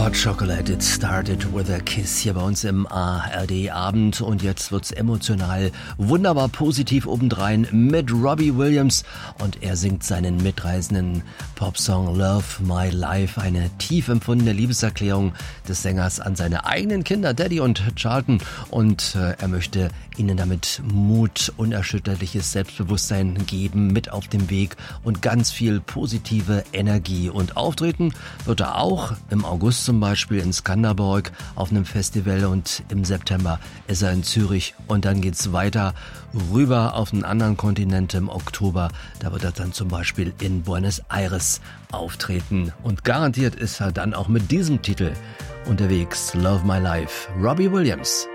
Hot Chocolate, it started with a kiss hier bei uns im ARD-Abend und jetzt wird's emotional, wunderbar positiv obendrein mit Robbie Williams und er singt seinen mitreißenden Popsong Love My Life, eine tief empfundene Liebeserklärung des Sängers an seine eigenen Kinder, Daddy und Charlton, und er möchte ihnen damit Mut, unerschütterliches Selbstbewusstsein geben, mit auf dem Weg und ganz viel positive Energie. Und auftreten wird er auch im August zum Beispiel in Skanderborg auf einem Festival und im September ist er in Zürich und dann geht's weiter rüber auf einen anderen Kontinent im Oktober. Da wird er dann zum Beispiel in Buenos Aires auftreten und garantiert ist er dann auch mit diesem Titel unterwegs. Love My Life, Robbie Williams.